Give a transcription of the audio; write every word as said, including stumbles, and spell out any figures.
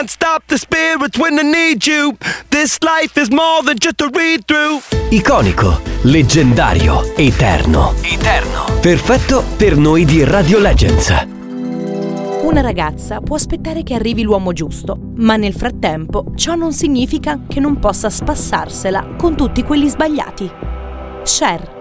can't stop the spirits when I need you. This life is more than just a read through. Iconico, leggendario, eterno. Eterno. Perfetto per noi di Radio Legends. Una ragazza può aspettare che arrivi l'uomo giusto, ma nel frattempo ciò non significa che non possa spassarsela con tutti quelli sbagliati. Cher.